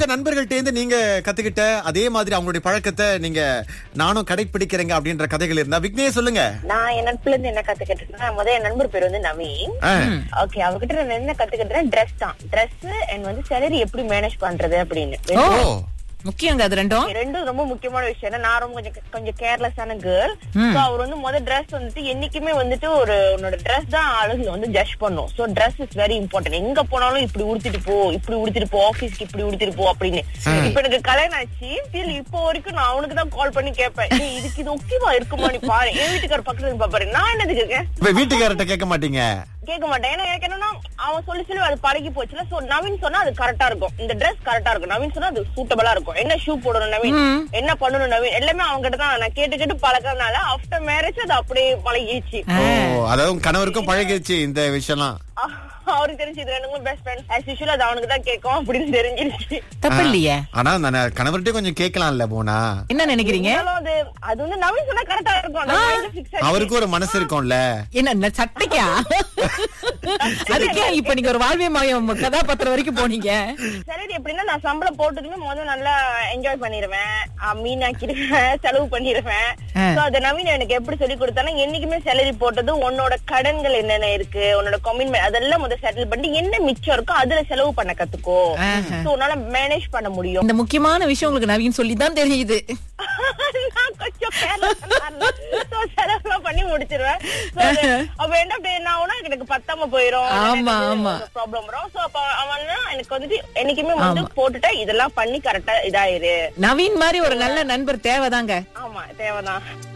நண்பர்கள்ட்ட இருந்து நீங்க கத்துக்கிட்ட அதே மாதிரி அவங்களுடைய பழக்கத்தை நீங்க நானும் கடைபிடிக்கிறேங்க அப்படின்ற கதைகள் இருந்தா விக்னேஷ் சொல்லுங்க. நான் என் நட்புல இருந்து என்ன கத்துக்கிட்டேன்னா, முதல்ல என் நண்பர் பேர் வந்து நவீன். ஓகே, அவர்கிட்ட நான் என்ன கத்துக்கிட்டேன்னா ட்ரெஸ் தான். ட்ரெஸ் அண்ட் வந்து சேலரி எப்படி மேனேஜ் பண்றது அப்படின்னு. முக்கியங்க அது ரெண்டும் ரொம்ப முக்கியமான விஷயம். நான் ரொம்ப கொஞ்சம் கேர்லெஸ்ஸான கேர்ள். சோ அவர் வந்து முதல் ட்ரெஸ் வந்துட்டு என்னைக்குமே வந்துட்டு உன்னோட ட்ரெஸ் தான் ஆளுங்க வந்து ஜட்ஜ் பண்ணும். So dress is very important. எங்க போனாலும் இப்படி உடுத்திட்டு போ, ஆபீஸ்க்கு இப்படி உடுத்திட்டு போ அப்படின்னு. இப்ப எனக்கு கல்யாணம் ஆச்சு, இப்போ வரைக்கும் நான் அவனுக்கு தான் கால் பண்ணி கேட்பேன், இதுக்கு இது ஓகேவா இருக்குமா நீ பாரு. என் வீட்டுக்கார பக்கத்துல பாப்பாரு, நான் என்னது கேட்க வீட்டுக்காரர்கிட்ட கேட்க மாட்டேன். ஏன்னா எனக்கு என்னன்னா அவன் சொல்லி அது பழகி போச்சுல. சோ நவீன் சொன்னா அது கரெக்டா இருக்கும், இந்த ட்ரெஸ் கரெக்டா இருக்கும், நவீன் சொன்னா அது சூட்டபிளா இருக்கும், என்ன ஷூ போடணும் நவீன், என்ன பண்ணணும் நவீன், எல்லாமே அவங்க கிட்ட தான் நான் கேட்டு பழக்கறதுனால ஆஃப்டர் மேரேஜ் அது அப்படியே பழகிடுச்சு. அதாவது கணவருக்கும் பழகிடுச்சு இந்த விஷயம்லாம். அவருக்கு தெரிஞ்சு இது ரெண்டுக்கும் பெஸ்ட் ஃப்ரெண்ட் as usual அது அவனுக்கு தான் கேட்கும் அப்படின்னு தெரிஞ்சிருச்சு. தப்பு இல்லையே. ஆனா கணவர்கிட்ட கொஞ்சம் கேட்கலாம்ல போனா. என்ன நினைக்கிறீங்க? அது வந்து நவீன் சொன்னா கரெக்டா இருக்கும். அவருக்கு ஒரு மனசு இருக்கும்ல. என்ன சட்டைக்கா? அதுக்கே இப்ப நீங்க ஒரு வாழ்வே மாயம் கதாபாத்திரம் வரைக்கும் போனீங்க. சரி, எப்படின்னா நான் சம்பளம் போட்டதுமே முதல்ல நல்லா என்ஜாய் பண்ணிருவேன், மீனாக்கிடுவேன், செலவு பண்ணிருவேன். அது நவீன் எனக்கு எப்படி சொல்லி கொடுத்தானா, என்னைக்குமே சேலரி போட்டது உன்னோட கடன்கள் என்னென்ன இருக்கு, உன்னோட கமிட்மெண்ட் அதெல்லாம் செட்டில் பண்ணி என்ன மிச்சம் இருக்கோ அதுல செலவு பண்ண கத்துக்கோ. சோ உன்னால மேனேஜ் பண்ண முடியும். இந்த முக்கியமான விஷயம் உங்களுக்கு நவீன் சொல்லிதான் தெரியுது. நான் கொஞ்சம் செலவுலாம் பண்ணி முடிச்சிருவேன். எனக்கு பத்தாம போயிரும், ப்ராப்ளம் வரும். சோ அப்ப அவன் எனக்கு வந்துட்டு என்னைக்குமே வந்து போட்டுட்டா இதெல்லாம் பண்ணி கரெக்டா இதாயிரு. நவீன் மாதிரி ஒரு நல்ல நண்பர் தேவைதாங்க. ஆமா, தேவைதான்.